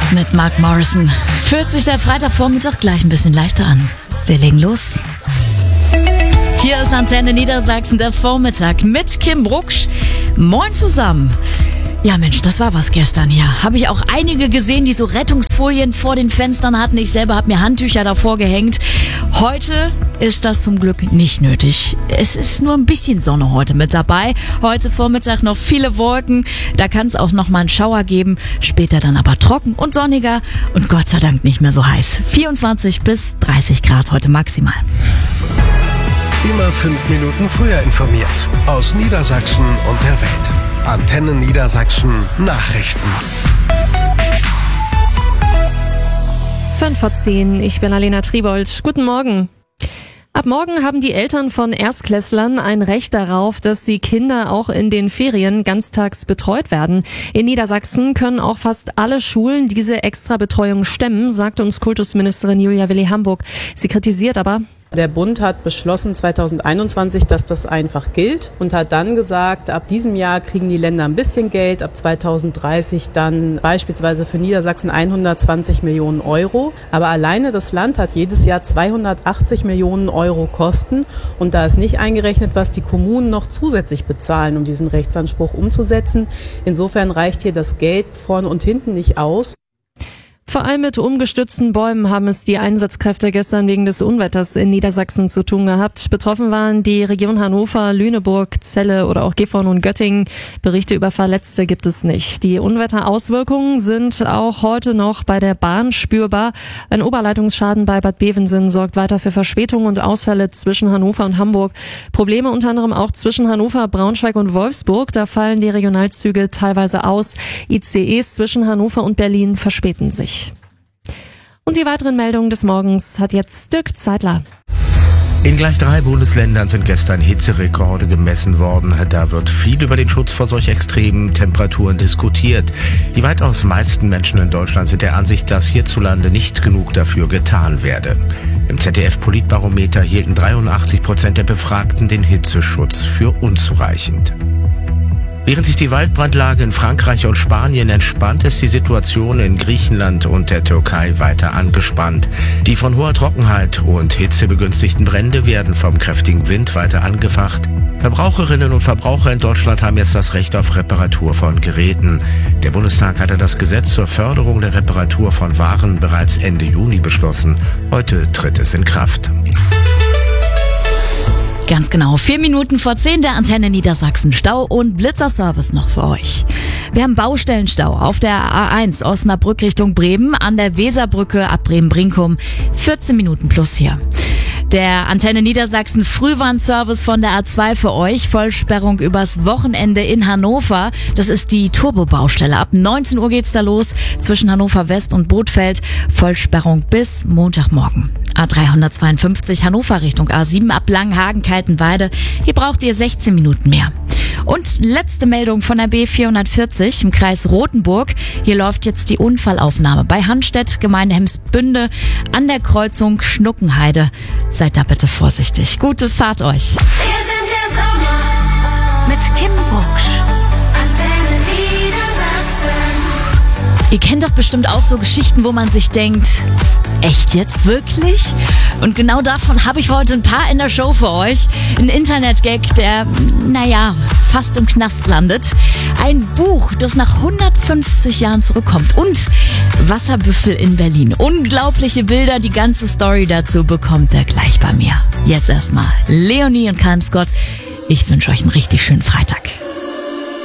mit Mark Morrison. Fühlt sich der Freitagvormittag gleich ein bisschen leichter an. Wir legen los. Hier ist Antenne Niedersachsen, der Vormittag mit Kim Brucksch. Moin zusammen. Ja Mensch, das war was gestern hier. Habe ich auch einige gesehen, die so Rettungsfolien vor den Fenstern hatten. Ich selber habe mir Handtücher davor gehängt. Heute ist das zum Glück nicht nötig. Es ist nur ein bisschen Sonne heute mit dabei. Heute Vormittag noch viele Wolken. Da kann es auch noch mal einen Schauer geben. Später dann aber trocken und sonniger. Und Gott sei Dank nicht mehr so heiß. 24 bis 30 Grad heute maximal. Immer 5 Minuten früher informiert. Aus Niedersachsen und der Welt. Antenne Niedersachsen Nachrichten. 5:10, ich bin Alena Tribold. Guten Morgen. Ab morgen haben die Eltern von Erstklässlern ein Recht darauf, dass die Kinder auch in den Ferien ganztags betreut werden. In Niedersachsen können auch fast alle Schulen diese Extrabetreuung stemmen, sagt uns Kultusministerin Julia Willi-Hamburg. Sie kritisiert aber: Der Bund hat beschlossen 2021, dass das einfach gilt und hat dann gesagt, ab diesem Jahr kriegen die Länder ein bisschen Geld, ab 2030 dann beispielsweise für Niedersachsen 120 Millionen Euro. Aber alleine das Land hat jedes Jahr 280 Millionen Euro Kosten und da ist nicht eingerechnet, was die Kommunen noch zusätzlich bezahlen, um diesen Rechtsanspruch umzusetzen. Insofern reicht hier das Geld vorne und hinten nicht aus. Vor allem mit umgestürzten Bäumen haben es die Einsatzkräfte gestern wegen des Unwetters in Niedersachsen zu tun gehabt. Betroffen waren die Region Hannover, Lüneburg, Celle oder auch Gifhorn und Göttingen. Berichte über Verletzte gibt es nicht. Die Unwetterauswirkungen sind auch heute noch bei der Bahn spürbar. Ein Oberleitungsschaden bei Bad Bevensen sorgt weiter für Verspätungen und Ausfälle zwischen Hannover und Hamburg. Probleme unter anderem auch zwischen Hannover, Braunschweig und Wolfsburg. Da fallen die Regionalzüge teilweise aus. ICEs zwischen Hannover und Berlin verspäten sich. Und die weiteren Meldungen des Morgens hat jetzt Dirk Zeitler. In gleich 3 Bundesländern sind gestern Hitzerekorde gemessen worden. Da wird viel über den Schutz vor solch extremen Temperaturen diskutiert. Die weitaus meisten Menschen in Deutschland sind der Ansicht, dass hierzulande nicht genug dafür getan werde. Im ZDF-Politbarometer hielten 83% der Befragten den Hitzeschutz für unzureichend. Während sich die Waldbrandlage in Frankreich und Spanien entspannt, ist die Situation in Griechenland und der Türkei weiter angespannt. Die von hoher Trockenheit und Hitze begünstigten Brände werden vom kräftigen Wind weiter angefacht. Verbraucherinnen und Verbraucher in Deutschland haben jetzt das Recht auf Reparatur von Geräten. Der Bundestag hatte das Gesetz zur Förderung der Reparatur von Waren bereits Ende Juni beschlossen. Heute tritt es in Kraft. Ganz genau, 4 Minuten vor 10 der Antenne Niedersachsen. Stau und Blitzerservice noch für euch. Wir haben Baustellenstau auf der A1 Osnabrück Richtung Bremen, an der Weserbrücke ab Bremen-Brinkum. 14 Minuten plus hier. Der Antenne Niedersachsen Frühwarnservice von der A2 für euch. Vollsperrung übers Wochenende in Hannover. Das ist die Turbo-Baustelle. Ab 19 Uhr geht's da los zwischen Hannover West und Bothfeld. Vollsperrung bis Montagmorgen. A352 Hannover Richtung A7 ab Langenhagen-Kaltenweide. Hier braucht ihr 16 Minuten mehr. Und letzte Meldung von der B440 im Kreis Rothenburg. Hier läuft jetzt die Unfallaufnahme bei Hanstedt, Gemeinde Hemsbünde, an der Kreuzung Schnuckenheide. Seid da bitte vorsichtig. Gute Fahrt euch. Wir sind der Sommer mit Kim Brucksch. Antenne Niedersachsen. Ihr kennt doch bestimmt auch so Geschichten, wo man sich denkt, echt jetzt? Wirklich? Und genau davon habe ich heute ein paar in der Show für euch. Ein Internet-Gag, der, fast im Knast landet. Ein Buch, das nach 150 Jahren zurückkommt. Und Wasserbüffel in Berlin. Unglaubliche Bilder, die ganze Story dazu bekommt ihr gleich bei mir. Jetzt erstmal Leonie und Calm Scott. Ich wünsche euch einen richtig schönen Freitag.